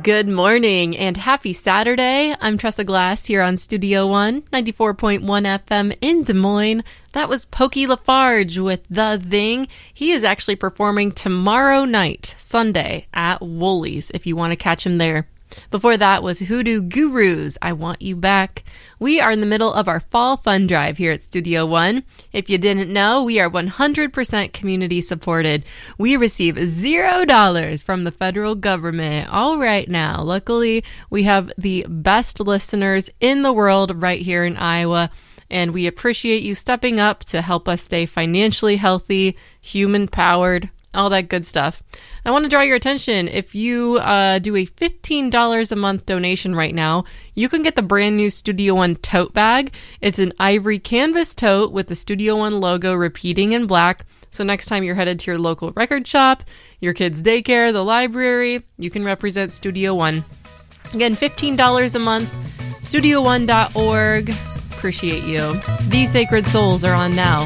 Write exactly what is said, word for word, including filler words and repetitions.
Good morning and happy Saturday. I'm Tressa Glass here on Studio One, ninety-four point one F M in Des Moines. That was Pokey Lafarge with The Thing. He is actually performing tomorrow night, Sunday, at Woolies, if you want to catch him there. Before that was Hoodoo Gurus, I Want You Back. We are in the middle of our fall fund drive here at Studio One. If you didn't know, we are one hundred percent community supported. We receive zero dollars from the federal government all right now. Luckily, we have the best listeners in the world right here in Iowa, and we appreciate you stepping up to help us stay financially healthy, human-powered, all that good stuff. I want to draw your attention. If you uh, do a fifteen dollars a month donation right now, you can get the brand new Studio One tote bag. It's an ivory canvas tote with the Studio One logo repeating in black. So next time you're headed to your local record shop, your kid's daycare, the library, you can represent Studio One. Again, fifteen dollars a month, studio one dot org. Appreciate you. These Sacred Souls are on now.